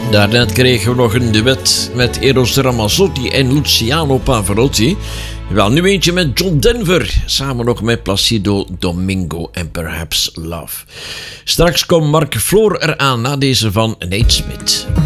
Daarnet kregen we nog een duet met Eros Ramazzotti en Luciano Pavarotti. Wel, nu eentje met John Denver, samen nog met Placido Domingo en Perhaps Love. Straks komt Mark Floor eraan na deze van Nate Smith.